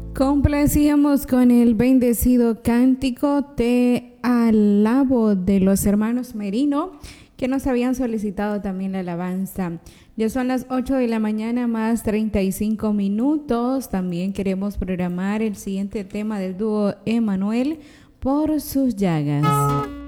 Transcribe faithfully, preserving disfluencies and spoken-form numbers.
Complacíamos con el bendecido cántico Te alabo de los hermanos Merino, que nos habían solicitado también la alabanza. Ya son las ocho de la mañana más treinta y cinco minutos. También queremos programar el siguiente tema del dúo Emanuel, Por sus llagas.